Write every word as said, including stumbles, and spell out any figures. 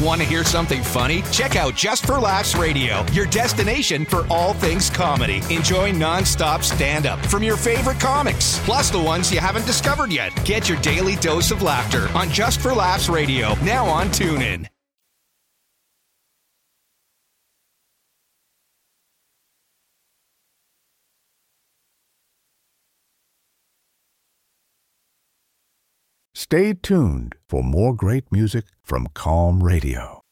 Want to hear something funny? Check out Just for Laughs Radio, your destination for all things comedy. Enjoy non-stop stand-up from your favorite comics, plus the ones you haven't discovered yet. Get your daily dose of laughter on Just for Laughs Radio, now on TuneIn. Stay tuned for more great music from Calm Radio.